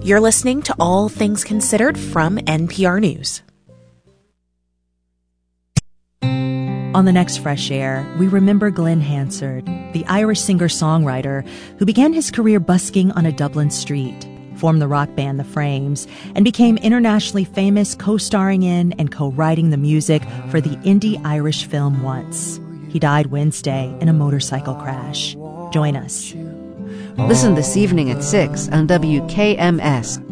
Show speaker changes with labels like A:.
A: You're listening to All Things Considered from NPR News.
B: On the next Fresh Air, we remember Glenn Hansard, the Irish singer-songwriter who began his career busking on a Dublin street, formed the rock band The Frames, and became internationally famous co-starring in and co-writing the music for the indie Irish film Once. He died Wednesday in a motorcycle crash. Join us.
C: Listen this evening at 6 on WKMS.